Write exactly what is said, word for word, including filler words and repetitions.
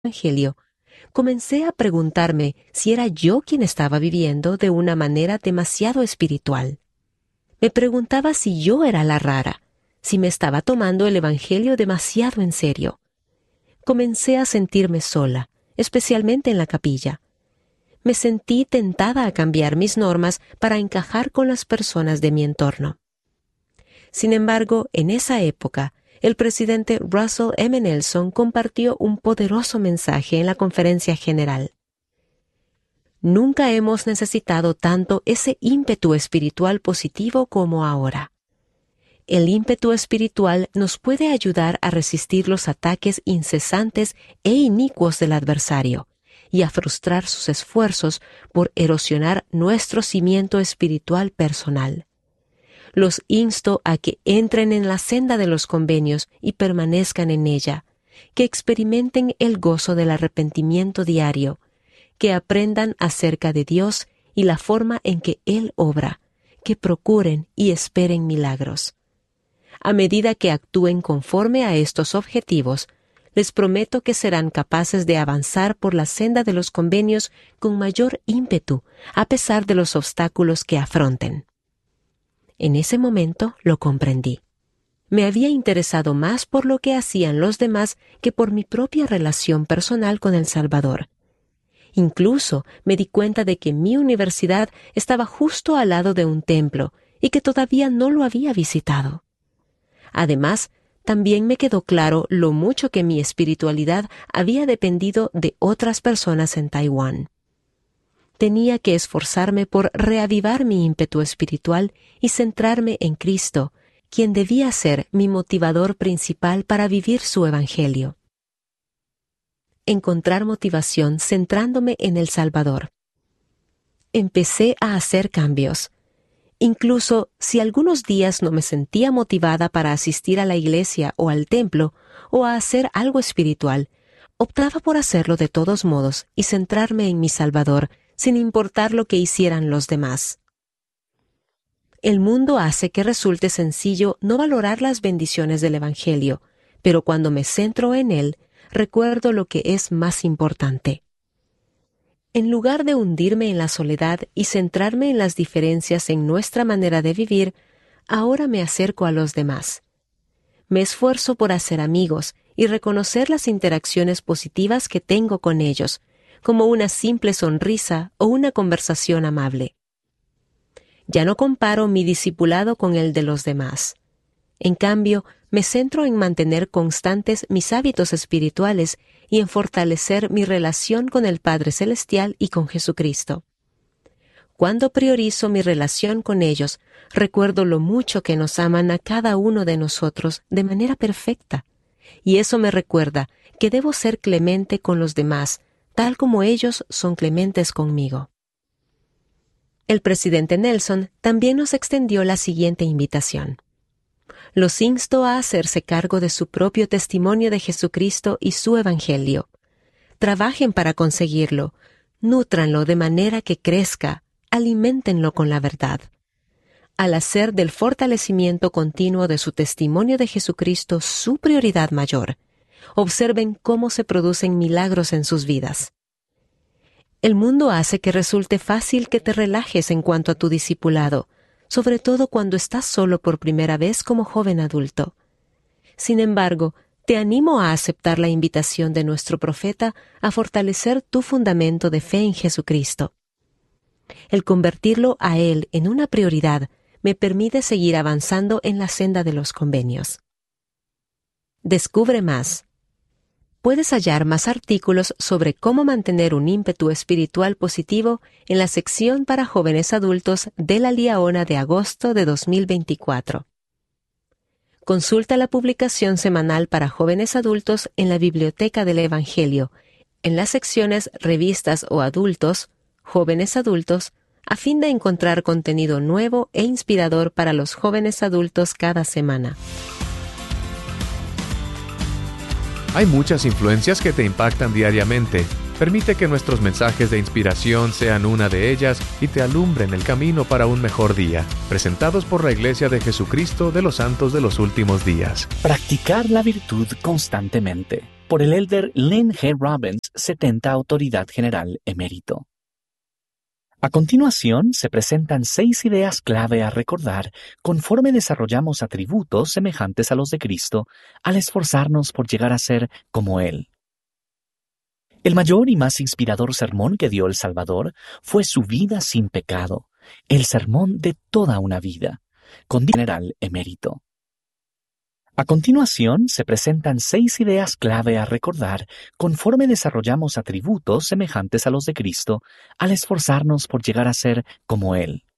Evangelio, comencé a preguntarme si era yo quien estaba viviendo de una manera demasiado espiritual. Me preguntaba si yo era la rara, si me estaba tomando el Evangelio demasiado en serio. Comencé a sentirme sola, especialmente en la capilla. Me sentí tentada a cambiar mis normas para encajar con las personas de mi entorno. Sin embargo, en esa época, el presidente Russell M. Nelson compartió un poderoso mensaje en la conferencia general. Nunca hemos necesitado tanto ese ímpetu espiritual positivo como ahora. El ímpetu espiritual nos puede ayudar a resistir los ataques incesantes e inicuos del adversario y a frustrar sus esfuerzos por erosionar nuestro cimiento espiritual personal. Los insto a que entren en la senda de los convenios y permanezcan en ella, que experimenten el gozo del arrepentimiento diario, que aprendan acerca de Dios y la forma en que Él obra, que procuren y esperen milagros. A medida que actúen conforme a estos objetivos, les prometo que serán capaces de avanzar por la senda de los convenios con mayor ímpetu, a pesar de los obstáculos que afronten. En ese momento lo comprendí. Me había interesado más por lo que hacían los demás que por mi propia relación personal con el Salvador. Incluso me di cuenta de que mi universidad estaba justo al lado de un templo y que todavía no lo había visitado. Además, también me quedó claro lo mucho que mi espiritualidad había dependido de otras personas en Taiwán. Tenía que esforzarme por reavivar mi ímpetu espiritual y centrarme en Cristo, quien debía ser mi motivador principal para vivir su Evangelio. Encontrar motivación centrándome en el Salvador. Empecé a hacer cambios. Incluso si algunos días no me sentía motivada para asistir a la iglesia o al templo o a hacer algo espiritual, optaba por hacerlo de todos modos y centrarme en mi Salvador, sin importar lo que hicieran los demás. El mundo hace que resulte sencillo no valorar las bendiciones del Evangelio, pero cuando me centro en él, recuerdo lo que es más importante. En lugar de hundirme en la soledad y centrarme en las diferencias en nuestra manera de vivir, ahora me acerco a los demás. Me esfuerzo por hacer amigos y reconocer las interacciones positivas que tengo con ellos, como una simple sonrisa o una conversación amable. Ya no comparo mi discipulado con el de los demás. En cambio, me centro en mantener constantes mis hábitos espirituales y en fortalecer mi relación con el Padre Celestial y con Jesucristo. Cuando priorizo mi relación con ellos, recuerdo lo mucho que nos aman a cada uno de nosotros de manera perfecta, y eso me recuerda que debo ser clemente con los demás, tal como ellos son clementes conmigo. El presidente Nelson también nos extendió la siguiente invitación. Los insto a hacerse cargo de su propio testimonio de Jesucristo y su Evangelio. Trabajen para conseguirlo, nútranlo de manera que crezca, aliméntenlo con la verdad. Al hacer del fortalecimiento continuo de su testimonio de Jesucristo su prioridad mayor, observen cómo se producen milagros en sus vidas. El mundo hace que resulte fácil que te relajes en cuanto a tu discipulado, sobre todo cuando estás solo por primera vez como joven adulto. Sin embargo, te animo a aceptar la invitación de nuestro profeta a fortalecer tu fundamento de fe en Jesucristo. El convertirlo a Él en una prioridad me permite seguir avanzando en la senda de los convenios. Descubre más. Puedes hallar más artículos sobre cómo mantener un ímpetu espiritual positivo en la sección para jóvenes adultos de La Liaona de agosto de dos mil veinticuatro. Consulta la publicación semanal para jóvenes adultos en la Biblioteca del Evangelio, en las secciones Revistas o Adultos, Jóvenes Adultos, a fin de encontrar contenido nuevo e inspirador para los jóvenes adultos cada semana. Hay muchas influencias que te impactan diariamente. Permite que nuestros mensajes de inspiración sean una de ellas y te alumbren el camino para un mejor día. Presentados por la Iglesia de Jesucristo de los Santos de los Últimos Días. Practicar la virtud constantemente. por el elder Lynn G. Robbins, setenta Autoridad General Emérito. A continuación, se presentan seis ideas clave a recordar conforme desarrollamos atributos semejantes a los de Cristo al esforzarnos por llegar a ser como Él. El mayor y más inspirador sermón que dio el Salvador fue su vida sin pecado, el sermón de toda una vida, con general emérito. A continuación, se presentan seis ideas clave a recordar conforme desarrollamos atributos semejantes a los de Cristo al esforzarnos por llegar a ser como Él.